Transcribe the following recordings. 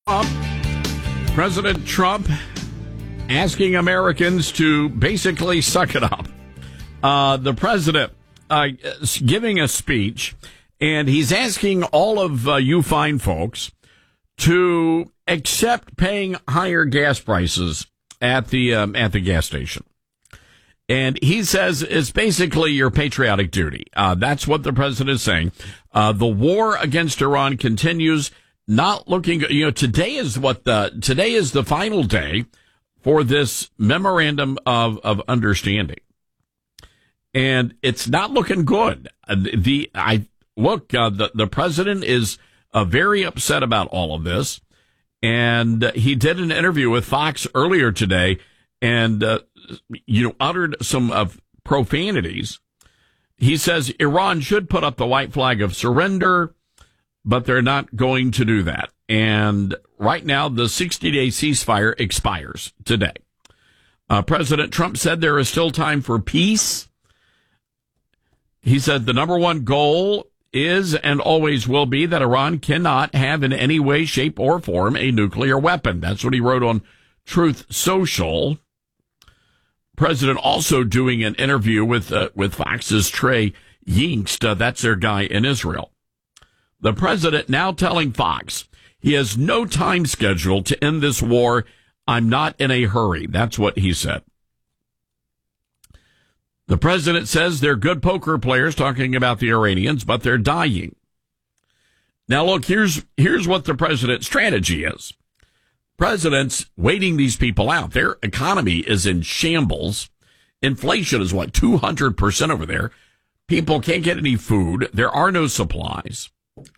President Trump asking Americans to basically suck it up. The president giving a speech, and he's asking all of you fine folks to accept paying higher gas prices at the gas station. And he says it's basically your patriotic duty. That's what the president is saying. The war against Iran continues. Not looking, today is the final day for this memorandum of understanding. And it's not looking good. The president is very upset about all of this. And he did an interview with Fox earlier today and, uttered some profanities. He says Iran should put up the white flag of surrender, but they're not going to do that. And right now, the 60-day ceasefire expires today. President Trump said there is still time for peace. He said the number one goal is and always will be that Iran cannot have in any way, shape, or form a nuclear weapon. That's what he wrote on Truth Social. President also doing an interview with Fox's Trey Yingst. That's their guy in Israel. The president now telling Fox he has no time schedule to end this war. I'm not in a hurry. That's what he said. The president says they're good poker players, talking about the Iranians, but they're dying. Now, look, here's what the president's strategy is. President's waiting these people out. Their economy is in shambles. Inflation is 200% over there. People can't get any food. There are no supplies.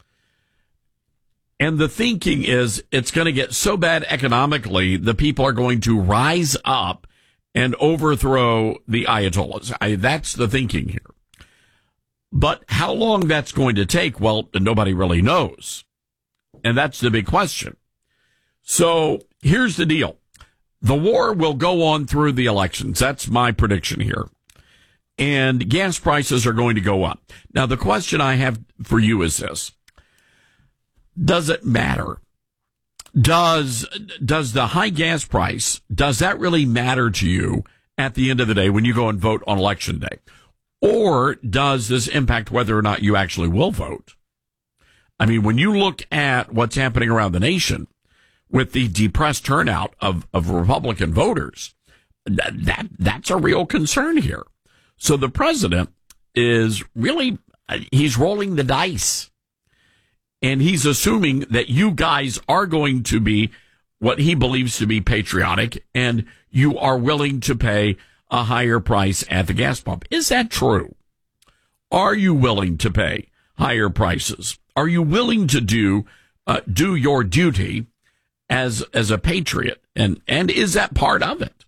And the thinking is it's going to get so bad economically, the people are going to rise up and overthrow the Ayatollahs. That's the thinking here. But how long that's going to take, well, nobody really knows. And that's the big question. So here's the deal. The war will go on through the elections. That's my prediction here. And gas prices are going to go up. Now, the question I have for you is this. Does it matter? Does the high gas price, does that really matter to you at the end of the day when you go and vote on election day? Or does this impact whether or not you actually will vote? I mean, when you look at what's happening around the nation with the depressed turnout of Republican voters, that's a real concern here. So the president is really, he's rolling the dice. And he's assuming that you guys are going to be what he believes to be patriotic, and you are willing to pay a higher price at the gas pump. Is that true? Are you willing to pay higher prices? Are you willing to do your duty as a patriot? And is that part of it?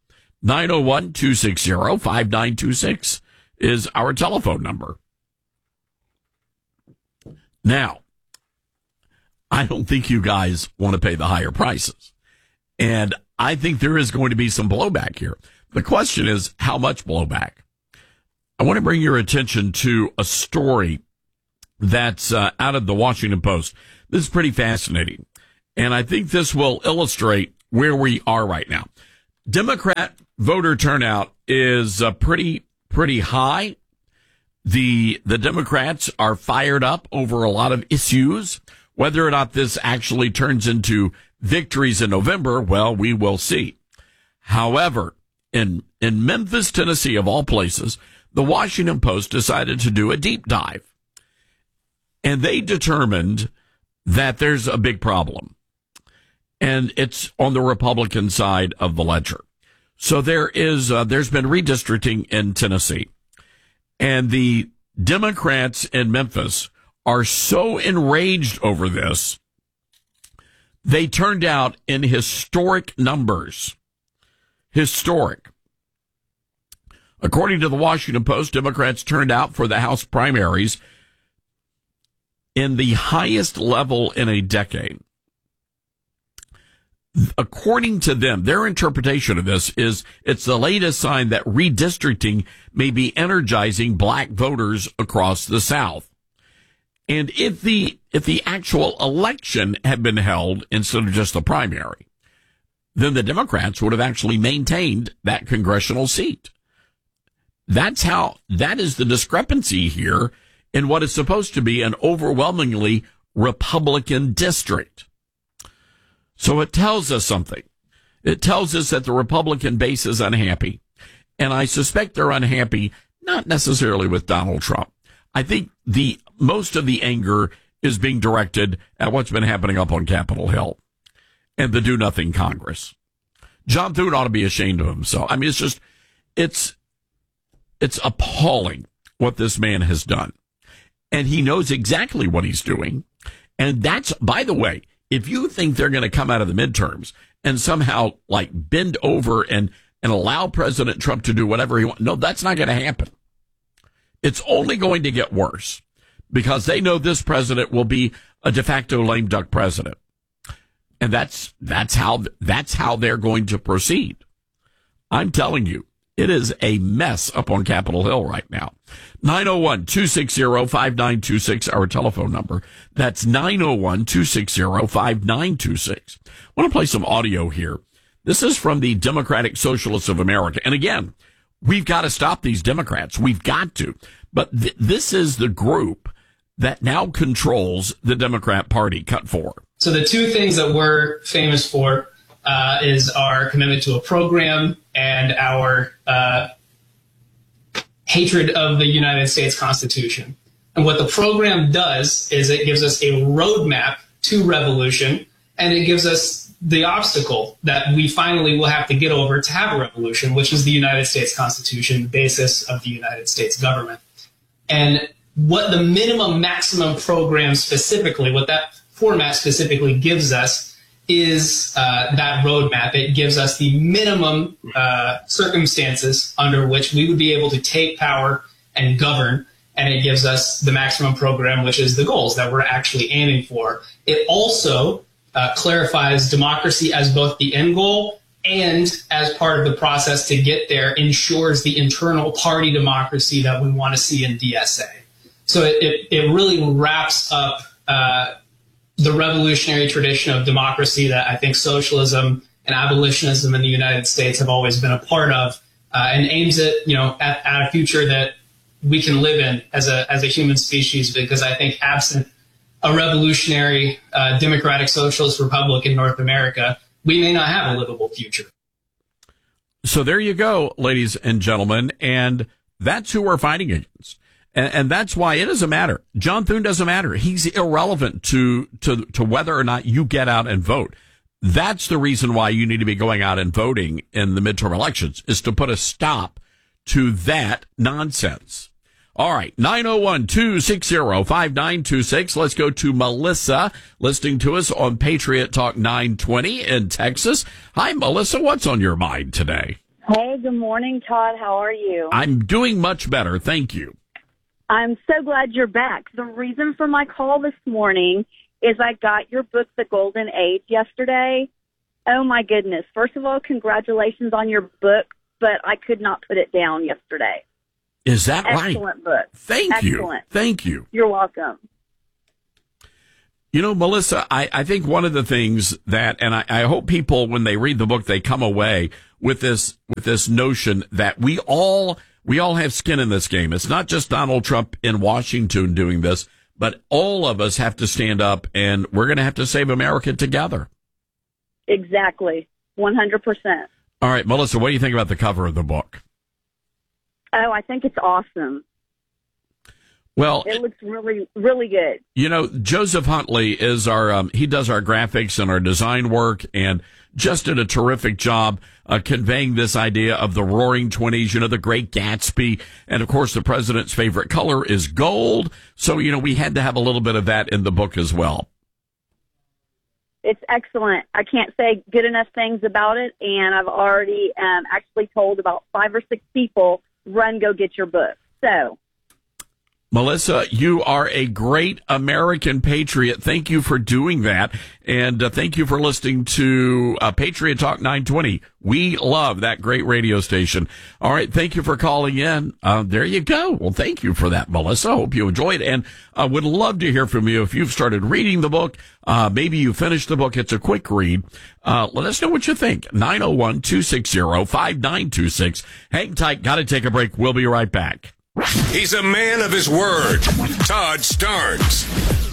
901-260-5926 is our telephone number. Now, I don't think you guys want to pay the higher prices. And I think there is going to be some blowback here. The question is, how much blowback? I want to bring your attention to a story that's out of the Washington Post. This is pretty fascinating. And I think this will illustrate where we are right now. Democrat voter turnout is pretty high. The Democrats are fired up over a lot of issues. Whether or not this actually turns into victories in November, well, we will see. However, in Memphis, Tennessee, of all places, the Washington Post decided to do a deep dive. And they determined that there's a big problem. And it's on the Republican side of the ledger. So there's been redistricting in Tennessee. And the Democrats in Memphis are so enraged over this, they turned out in historic numbers. Historic. According to the Washington Post, Democrats turned out for the House primaries in the highest level in a decade. According to them, their interpretation of this is it's the latest sign that redistricting may be energizing black voters across the South. And if the actual election had been held instead of just the primary, then the Democrats would have actually maintained that congressional seat. That is the discrepancy here in what is supposed to be an overwhelmingly Republican district. So it tells us something. It tells us that the Republican base is unhappy. And I suspect they're unhappy, not necessarily with Donald Trump. I think most of the anger is being directed at what's been happening up on Capitol Hill and the do-nothing Congress. John Thune ought to be ashamed of himself. I mean, it's appalling what this man has done. And he knows exactly what he's doing. And that's, by the way, if you think they're going to come out of the midterms and somehow like bend over and allow President Trump to do whatever he wants, no, that's not going to happen. It's only going to get worse because they know this president will be a de facto lame duck president. And that's how they're going to proceed. I'm telling you, it is a mess up on Capitol Hill right now. 901-260-5926, our telephone number. That's 901-260-5926. I want to play some audio here. This is from the Democratic Socialists of America. And again, we've got to stop these Democrats. We've got to. But this is the group that now controls the Democrat Party. Cut 4. So the two things that we're famous for is our commitment to a program and our hatred of the United States Constitution. And what the program does is it gives us a roadmap to revolution, and it gives us the obstacle that we finally will have to get over to have a revolution, which is the United States Constitution, the basis of the United States government. And what the minimum maximum program specifically, what that format specifically gives us is that roadmap. It gives us the minimum circumstances under which we would be able to take power and govern, and it gives us the maximum program, which is the goals that we're actually aiming for. It also clarifies democracy as both the end goal and as part of the process to get there ensures the internal party democracy that we want to see in DSA. So it really wraps up the revolutionary tradition of democracy that I think socialism and abolitionism in the United States have always been a part of, and aims at a future that we can live in as a human species. Because I think absent a revolutionary democratic socialist republic in North America, we may not have a livable future. So there you go, ladies and gentlemen, and that's who we're fighting against. And that's why it doesn't matter. John Thune doesn't matter. He's irrelevant to whether or not you get out and vote. That's the reason why you need to be going out and voting in the midterm elections, is to put a stop to that nonsense. All right, 901-260-5926. Let's go to Melissa, listening to us on Patriot Talk 920 in Texas. Hi, Melissa. What's on your mind today? Hey, good morning, Todd. How are you? I'm doing much better. Thank you. I'm so glad you're back. The reason for my call this morning is I got your book, The Golden Age, yesterday. Oh, my goodness. First of all, congratulations on your book, but I could not put it down yesterday. Is that right? Excellent book. Thank you. Thank you. You're welcome. You know, Melissa, I think one of the things that, and I hope people, when they read the book, they come away with this notion that we all have skin in this game. It's not just Donald Trump in Washington doing this, but all of us have to stand up, and we're going to have to save America together. Exactly. 100%. All right, Melissa, what do you think about the cover of the book? Oh, I think it's awesome. Well, it looks really, really good. You know, Joseph Huntley is he does our graphics and our design work, and just did a terrific job conveying this idea of the Roaring '20s, the Great Gatsby. And of course, the president's favorite color is gold. So, we had to have a little bit of that in the book as well. It's excellent. I can't say good enough things about it. And I've already actually told about 5 or 6 people, run, go get your book. So, Melissa, you are a great American patriot. Thank you for doing that. And thank you for listening to Patriot Talk 920. We love that great radio station. All right. Thank you for calling in. There you go. Well, thank you for that, Melissa. Hope you enjoyed it. And I would love to hear from you if you've started reading the book. Maybe you finished the book. It's a quick read. Let us know what you think. 901-260-5926. Hang tight. Got to take a break. We'll be right back. He's a man of his word. Todd Starnes.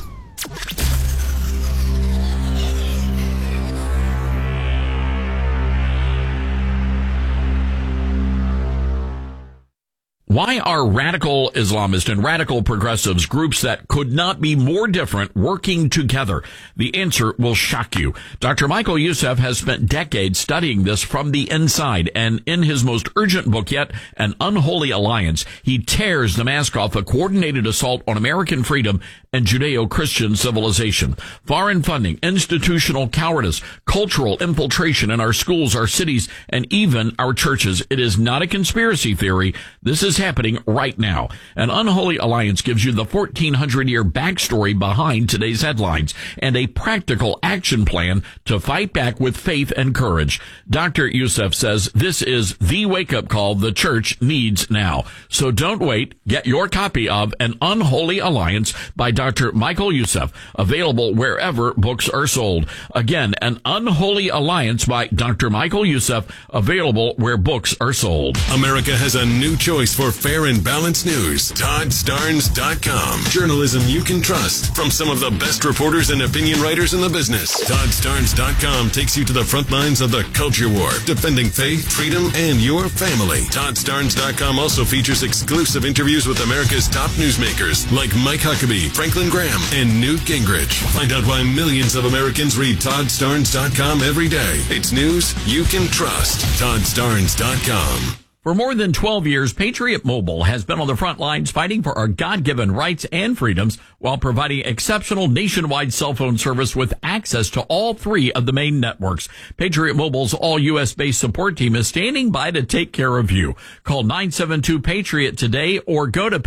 Why are radical Islamists and radical progressives, groups that could not be more different, working together? The answer will shock you. Dr. Michael Youssef has spent decades studying this from the inside, and in his most urgent book yet, An Unholy Alliance, he tears the mask off a coordinated assault on American freedom and Judeo-Christian civilization. Foreign funding, institutional cowardice, cultural infiltration in our schools, our cities, and even our churches. It is not a conspiracy theory. This is happening right now. An Unholy Alliance gives you the 1,400-year backstory behind today's headlines and a practical action plan to fight back with faith and courage. Dr. Youssef says this is the wake-up call the church needs now. So don't wait. Get your copy of An Unholy Alliance by Dr. Michael Youssef, available wherever books are sold. Again, An Unholy Alliance by Dr. Michael Youssef, available where books are sold. America has a new choice for fair and balanced news. ToddStarnes.com. Journalism you can trust from some of the best reporters and opinion writers in the business. ToddStarnes.com takes you to the front lines of the culture war, defending faith, freedom, and your family. ToddStarnes.com also features exclusive interviews with America's top newsmakers like Mike Huckabee, Franklin Graham, and Newt Gingrich. Find out why millions of Americans read ToddStarnes.com every day. It's news you can trust. ToddStarnes.com. For more than 12 years, Patriot Mobile has been on the front lines fighting for our God-given rights and freedoms while providing exceptional nationwide cell phone service with access to all three of the main networks. Patriot Mobile's all-U.S.-based support team is standing by to take care of you. Call 972-PATRIOT today or go to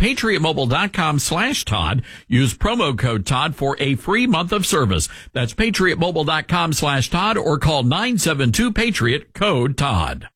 patriotmobile.com/Todd. Use promo code Todd for a free month of service. That's patriotmobile.com/Todd or call 972-PATRIOT, code Todd.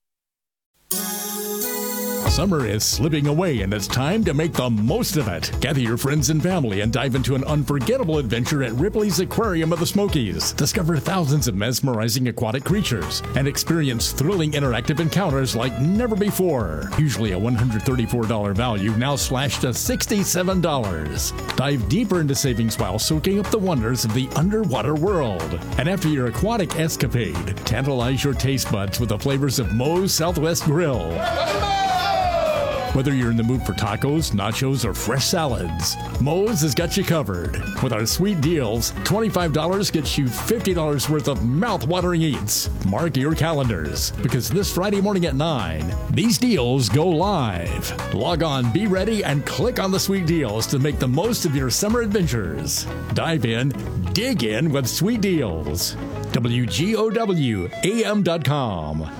Summer is slipping away and it's time to make the most of it. Gather your friends and family and dive into an unforgettable adventure at Ripley's Aquarium of the Smokies. Discover thousands of mesmerizing aquatic creatures and experience thrilling interactive encounters like never before. Usually a $134 value, now slashed to $67. Dive deeper into savings while soaking up the wonders of the underwater world. And after your aquatic escapade, tantalize your taste buds with the flavors of Moe's Southwest Grill. Whether you're in the mood for tacos, nachos, or fresh salads, Moe's has got you covered. With our sweet deals, $25 gets you $50 worth of mouth-watering eats. Mark your calendars, because this Friday morning at 9, these deals go live. Log on, be ready, and click on the sweet deals to make the most of your summer adventures. Dive in, dig in with sweet deals. WGOWAM.com.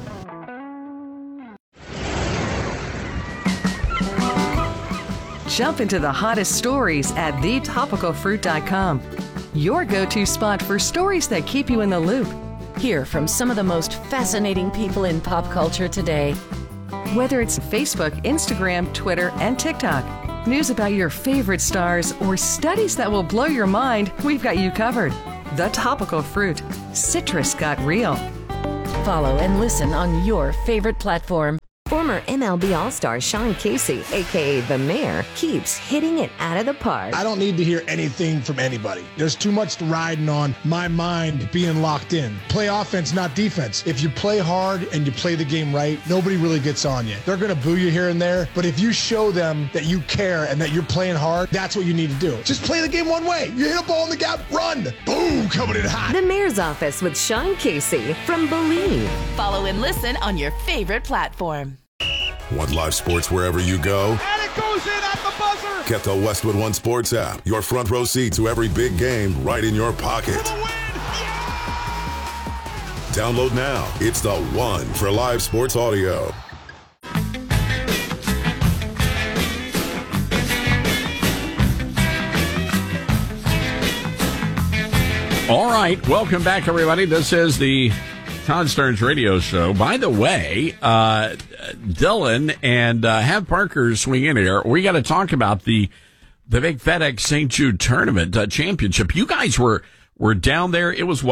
Jump into the hottest stories at thetopicalfruit.com. Your go-to spot for stories that keep you in the loop. Hear from some of the most fascinating people in pop culture today. Whether it's Facebook, Instagram, Twitter, and TikTok, news about your favorite stars, or studies that will blow your mind, we've got you covered. The Topical Fruit. Citrus got real. Follow and listen on your favorite platform. Former MLB All-Star Sean Casey, a.k.a. The Mayor, keeps hitting it out of the park. I don't need to hear anything from anybody. There's too much riding on my mind being locked in. Play offense, not defense. If you play hard and you play the game right, nobody really gets on you. They're going to boo you here and there, but if you show them that you care and that you're playing hard, that's what you need to do. Just play the game one way. You hit a ball in the gap, run. Boom, coming in hot. The Mayor's Office with Sean Casey from Believe. Follow and listen on your favorite platform. Want live sports wherever you go? And it goes in at the buzzer! Get the Westwood One Sports app. Your front row seat to every big game right in your pocket. For the win! Yeah! Download now. It's the one for live sports audio. All right, welcome back, everybody. This is the Todd Starnes Radio Show. By the way, Dylan and have Parker swing in here. We got to talk about the big FedEx St. Jude Tournament championship. You guys were down there. It was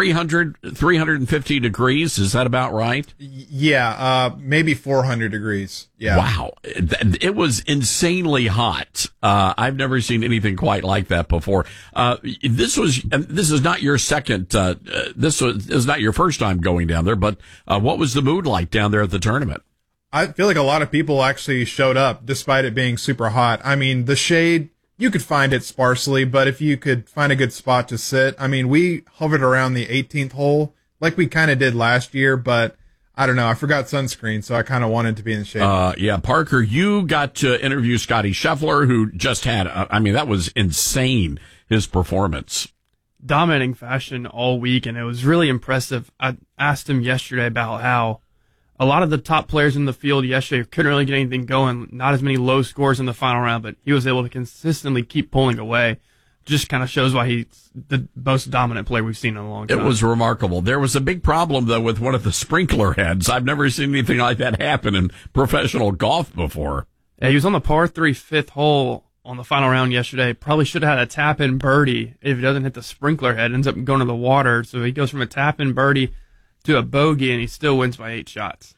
350 degrees. Is that about right? Yeah, maybe 400 degrees. Yeah. Wow. It was insanely hot. I've never seen anything quite like that before. This is not your this is not your first time going down there, but what was the mood like down there at the tournament? I feel like a lot of people actually showed up despite it being super hot. I mean, the shade, you could find it sparsely, but if you could find a good spot to sit, I mean, we hovered around the 18th hole like we kind of did last year, but I don't know. I forgot sunscreen, so I kind of wanted to be in the shade. Yeah, Parker, you got to interview Scotty Scheffler, who just had, that was insane, his performance. Dominating fashion all week, and it was really impressive. I asked him yesterday about how a lot of the top players in the field yesterday couldn't really get anything going, not as many low scores in the final round, but he was able to consistently keep pulling away. Just kind of shows why he's the most dominant player we've seen in a long time. It was remarkable. There was a big problem, though, with one of the sprinkler heads. I've never seen anything like that happen in professional golf before. Yeah, he was on the par 3 fifth hole on the final round yesterday. Probably should have had a tap-in birdie. If he doesn't hit the sprinkler head, ends up going to the water. So he goes from a tap-in birdie to a bogey, and he still wins by 8 shots.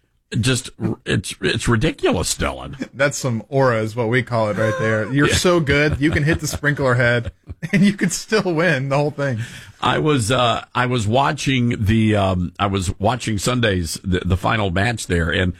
It's ridiculous, Dylan. That's some aura is what we call it right there. You're so good, you can hit the sprinkler head, and you could still win the whole thing. I was watching Sunday's the final match there, and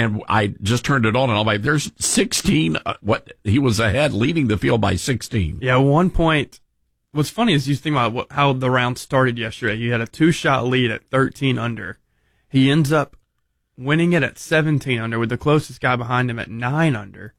I just turned it on, and I'm like, there's 16. He was ahead, leading the field by 16. Yeah, 1 point. What's funny is you think about how the round started yesterday. You had a 2-shot lead at 13 under. He ends up winning it at 17 under with the closest guy behind him at 9 under.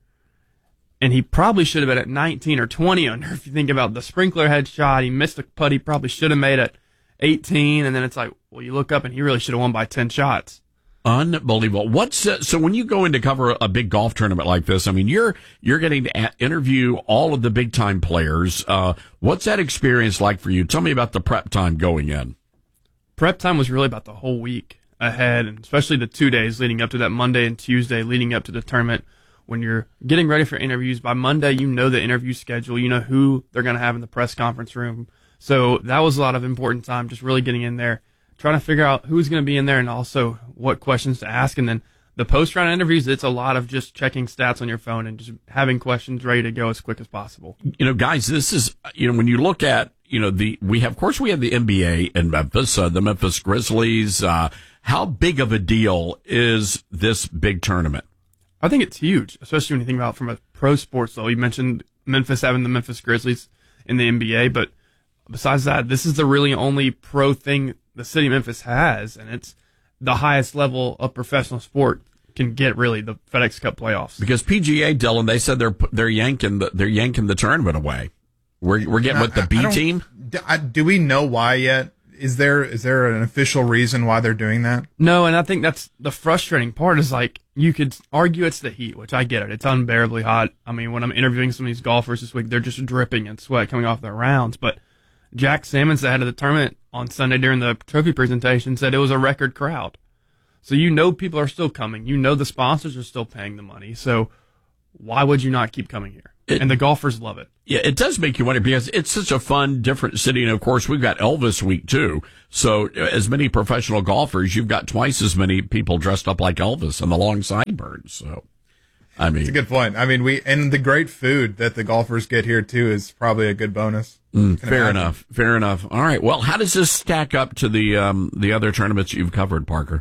And he probably should have been at 19 or 20 under if you think about the sprinkler head shot. He missed the putt he probably should have made at 18. And then it's like, well, you look up and he really should have won by 10 shots. Unbelievable. So when you go in to cover a big golf tournament like this, I mean, you're getting to interview all of the big time players. What's that experience like for you? Tell me about the prep time going in. Prep time was really about the whole week ahead, and especially the 2 days leading up to that Monday and Tuesday leading up to the tournament. When you're getting ready for interviews, by Monday you know the interview schedule, you know who they're going to have in the press conference room. So that was a lot of important time, just really getting in there, trying to figure out who's going to be in there and also what questions to ask. And then the post-round interviews, it's a lot of just checking stats on your phone and just having questions ready to go as quick as possible. Guys, this is, when you look at, we have the NBA in Memphis, the Memphis Grizzlies. How big of a deal is this big tournament? I think it's huge, especially when you think about it from a pro sports level. You mentioned Memphis having the Memphis Grizzlies in the NBA, but besides that, this is the really only pro thing the city of Memphis has, and it's the highest level of professional sport can get, really, the FedEx Cup playoffs. Because PGA, Dylan, they said they're yanking the tournament away. We're getting with the B team. Do we know why yet? Is there an official reason why they're doing that? No, and I think that's the frustrating part is, like, you could argue it's the heat, which I get it. It's unbearably hot. I mean, when I'm interviewing some of these golfers this week, they're just dripping in sweat coming off their rounds. But Jack Sammons, the head of the tournament, on Sunday during the trophy presentation said it was a record crowd. So people are still coming. The sponsors are still paying the money. So why would you not keep coming here? And the golfers love it. Yeah, it does make you wonder because it's such a fun, different city. And, of course, we've got Elvis Week, too. So as many professional golfers, you've got twice as many people dressed up like Elvis and the long sideburns. So, I mean. It's a good point. I mean, and the great food that the golfers get here, too, is probably a good bonus. Fair enough. All right. Well, how does this stack up to the other tournaments you've covered, Parker?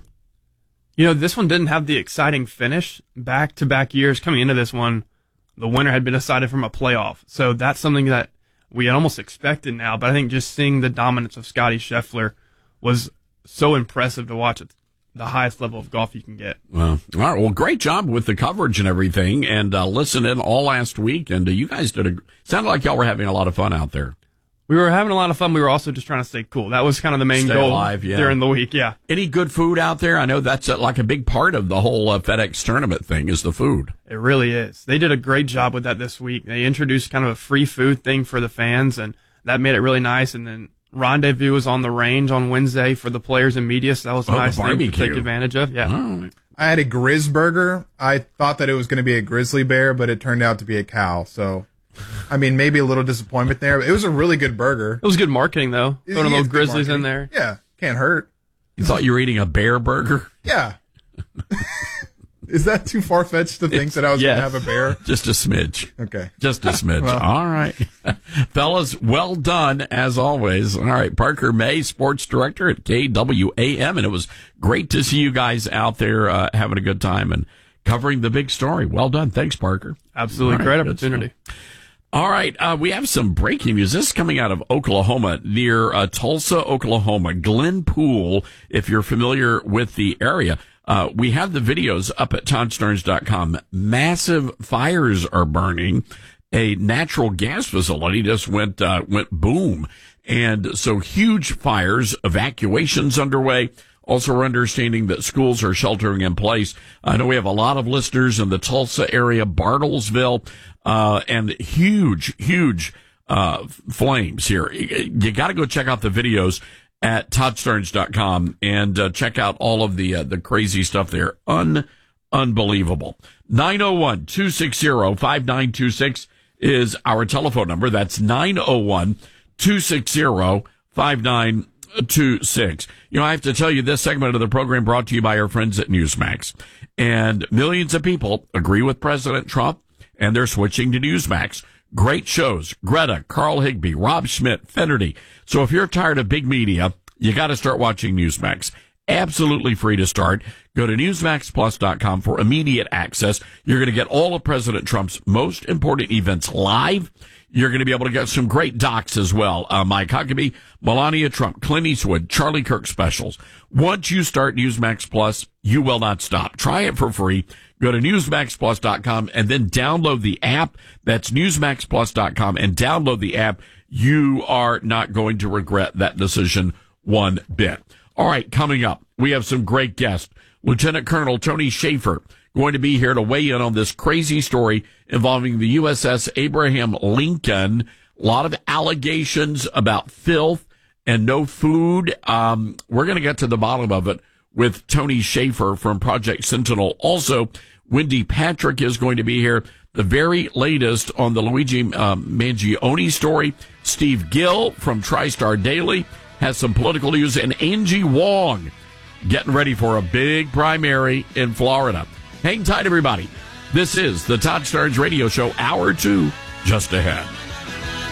This one didn't have the exciting finish. Back-to-back years coming into this one, the winner had been decided from a playoff. So that's something that we had almost expected now. But I think just seeing the dominance of Scotty Scheffler was so impressive to watch at the highest level of golf you can get. Well, all right. Well, great job with the coverage and everything. And listen in all last week. And you guys sounded like y'all were having a lot of fun out there. We were having a lot of fun. We were also just trying to stay cool. That was kind of the main goal during the week, yeah. Any good food out there? I know that's like a big part of the whole FedEx tournament thing is the food. It really is. They did a great job with that this week. They introduced kind of a free food thing for the fans, and that made it really nice. And then rendezvous was on the range on Wednesday for the players and media, so that was a nice thing to take advantage of. Yeah. Oh. I had a Grizz burger. I thought that it was going to be a grizzly bear, but it turned out to be a cow. So, I mean, maybe a little disappointment there. But it was a really good burger. It was good marketing, though. Throwing little grizzlies in there. Yeah, can't hurt. You thought you were eating a bear burger? Yeah. Is that too far-fetched to think that I was going to have a bear? Just a smidge. Okay. Just a smidge. Well. All right. Fellas, well done, as always. All right. Parker May, sports director at KWAM, and it was great to see you guys out there having a good time and covering the big story. Well done. Thanks, Parker. Absolutely. Right, great opportunity. All right. We have some breaking news. This is coming out of Oklahoma, near Tulsa, Oklahoma. Glen Pool, if you're familiar with the area. We have the videos up at ToddStarnes.com. Massive fires are burning. A natural gas facility just went boom. And so huge fires, evacuations underway. Also, we're understanding that schools are sheltering in place. I know we have a lot of listeners in the Tulsa area, Bartlesville, and huge flames here. You got to go check out the videos at ToddStarnes.com and check out all of the crazy stuff there. Unbelievable. 901-260-5926 is our telephone number. That's 901-260-5926. You know, I have to tell you, this segment of the program brought to you by our friends at Newsmax. And millions of people agree with President Trump, and they're switching to Newsmax. Great shows. Greta, Carl Higbee, Rob Schmidt, Finnerty. So if you're tired of big media, you got to start watching Newsmax. Absolutely free to start. Go to NewsmaxPlus.com for immediate access. You're going to get all of President Trump's most important events live. You're going to be able to get some great docs as well. Mike Huckabee, Melania Trump, Clint Eastwood, Charlie Kirk specials. Once you start Newsmax Plus, you will not stop. Try it for free. Go to NewsmaxPlus.com and then download the app. That's NewsmaxPlus.com and download the app. You are not going to regret that decision one bit. All right, coming up, we have some great guests. Lieutenant Colonel Tony Shaffer going to be here to weigh in on this crazy story involving the USS Abraham Lincoln. A lot of allegations about filth and no food. We're going to get to the bottom of it with Tony Shaffer from Project Sentinel. Also, Wendy Patrick is going to be here. The very latest on the Luigi Mangione story. Steve Gill from TriStar Daily has some political news, and Angie Wong getting ready for a big primary in Florida. Hang tight, everybody. This is the Todd Starnes Radio Show, Hour 2, just ahead.